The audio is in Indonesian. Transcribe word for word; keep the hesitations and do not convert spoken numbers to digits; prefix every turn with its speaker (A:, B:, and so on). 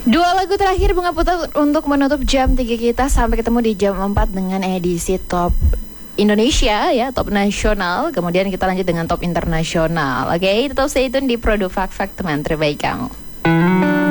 A: Dua lagu terakhir Bunga Putra untuk menutup jam tiga kita. Sampai ketemu di jam empat dengan edisi Top Indonesia ya, Top Nasional. Kemudian kita lanjut dengan Top Internasional. Oke, tetap stay tune di Produk Fak Fak, teman terbaik kamu.